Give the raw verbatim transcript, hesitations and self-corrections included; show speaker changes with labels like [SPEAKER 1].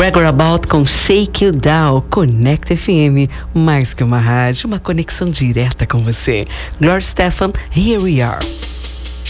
[SPEAKER 1] Gregor About com Shake You Down. Connect F M, mais que uma rádio, uma conexão direta com você. Gloria Estefan, Here We Are.